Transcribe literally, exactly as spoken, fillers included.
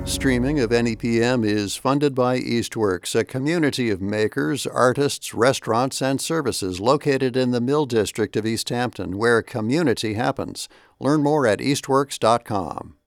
Streaming of N E P M is funded by Eastworks, a community of makers, artists, restaurants, and services located in the Mill District of East Hampton, where community happens. Learn more at eastworks dot com.